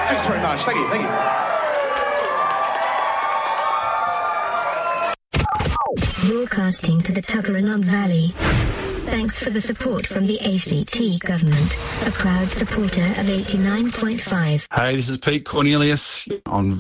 Thanks very much. Thank you. Broadcasting to the Tuggeranong Valley. Thanks for the support from the ACT government, a proud supporter of 89.5. Hey, this is Pete Cornelius on